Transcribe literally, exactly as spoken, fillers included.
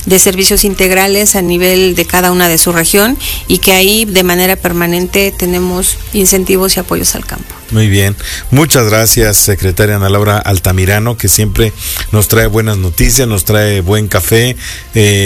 de servicios integrales a nivel de cada una de su región y que ahí de manera permanente tenemos incentivos y apoyos al campo. Muy bien, muchas gracias, secretaria Ana Laura Altamirano, que siempre nos trae buenas noticias, nos trae buen café, eh,